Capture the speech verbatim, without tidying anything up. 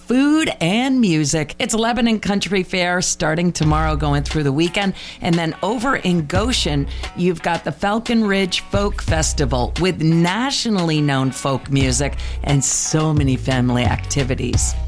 food and music. It's Lebanon Country Fair starting tomorrow, going through the weekend. And then over in Goshen, you've got the Falcon Ridge Folk Festival with nationally known folk music and so many family activities.